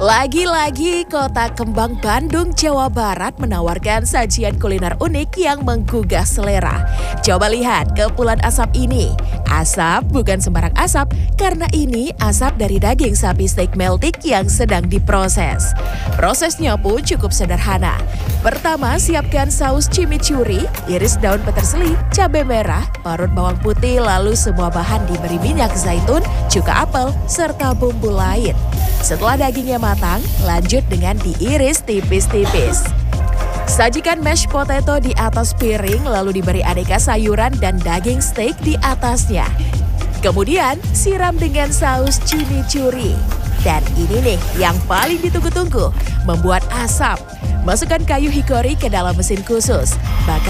Lagi-lagi Kota Kembang Bandung, Jawa Barat menawarkan sajian kuliner unik yang menggugah selera. Coba lihat kepulan asap ini. Asap bukan sembarang asap, karena ini asap dari daging sapi steak meltik yang sedang diproses. Prosesnya pun cukup sederhana. Pertama, siapkan saus chimichurri, iris daun peterseli, cabai merah, parut bawang putih, lalu semua bahan diberi minyak zaitun, cuka apel, serta bumbu lain. Setelah dagingnya matang, lanjut dengan diiris tipis-tipis. Sajikan mashed potato di atas piring, lalu diberi aneka sayuran dan daging steak di atasnya. Kemudian, siram dengan saus chimichurri. Dan ini nih yang paling ditunggu-tunggu, membuat asap. Masukkan kayu hikori ke dalam mesin khusus.